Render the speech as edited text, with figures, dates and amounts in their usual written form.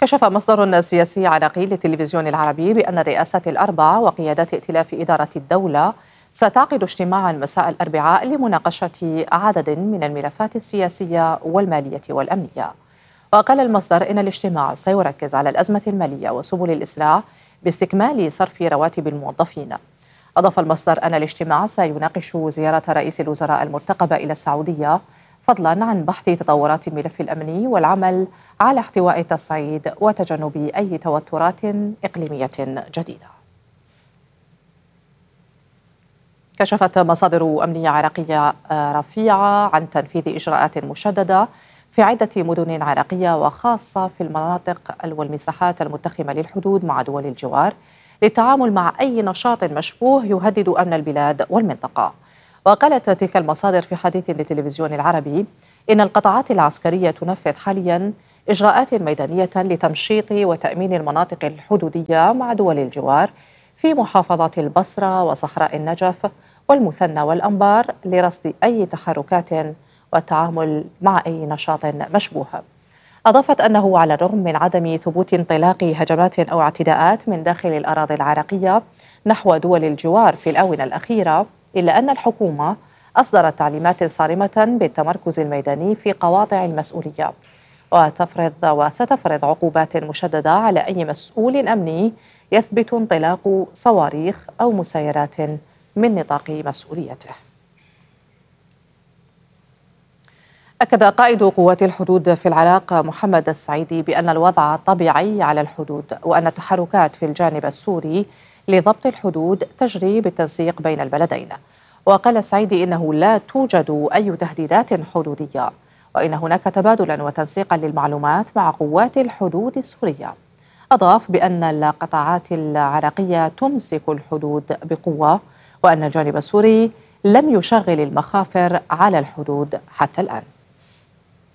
كشف مصدر سياسي عراقي للتلفزيون العربي بأن الرئاسات الأربع وقيادات ائتلاف إدارة الدولة ستعقد اجتماعا مساء الأربعاء لمناقشة عدد من الملفات السياسية والمالية والأمنية. وقال المصدر إن الاجتماع سيركز على الأزمة المالية وسبل الإسراع باستكمال صرف رواتب الموظفين. أضاف المصدر أن الاجتماع سيناقش زيارة رئيس الوزراء المرتقبة إلى السعودية، فضلا عن بحث تطورات الملف الأمني والعمل على احتواء التصعيد وتجنب أي توترات إقليمية جديدة. كشفت مصادر أمنية عراقية رفيعة عن تنفيذ إجراءات مشددة في عدة مدن عراقية وخاصة في المناطق والمساحات المتخمة للحدود مع دول الجوار للتعامل مع أي نشاط مشبوه يهدد أمن البلاد والمنطقة. وقالت تلك المصادر في حديث للتلفزيون العربي إن القطاعات العسكرية تنفذ حاليا إجراءات ميدانية لتمشيط وتأمين المناطق الحدودية مع دول الجوار في محافظات البصرة وصحراء النجف والمثنى والأنبار لرصد أي تحركات والتعامل مع أي نشاط مشبوه. أضافت أنه على الرغم من عدم ثبوت انطلاق هجمات أو اعتداءات من داخل الأراضي العراقية نحو دول الجوار في الآونة الأخيرة، إلا أن الحكومة أصدرت تعليمات صارمة بالتمركز الميداني في قواطع المسؤولية، وستفرض عقوبات مشددة على أي مسؤول أمني يثبت انطلاق صواريخ أو مسيرات من نطاق مسؤوليته. أكد قائد قوات الحدود في العراق محمد السعيدي بأن الوضع طبيعي على الحدود، وأن التحركات في الجانب السوري لضبط الحدود تجري بالتنسيق بين البلدين. وقال السعيدي إنه لا توجد أي تهديدات حدودية، وإن هناك تبادلا وتنسيقا للمعلومات مع قوات الحدود السورية. أضاف بأن القطاعات العراقية تمسك الحدود بقوة، وأن الجانب السوري لم يشغل المخافر على الحدود حتى الآن.